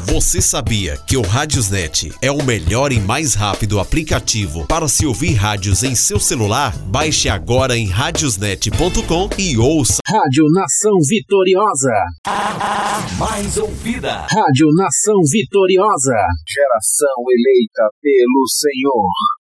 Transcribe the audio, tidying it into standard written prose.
Você sabia que o Radiosnet é o melhor e mais rápido aplicativo para se ouvir rádios em seu celular? Baixe agora em radiosnet.com e ouça. Rádio Nação Vitoriosa. Mais ouvida. Rádio Nação Vitoriosa. Geração eleita pelo Senhor.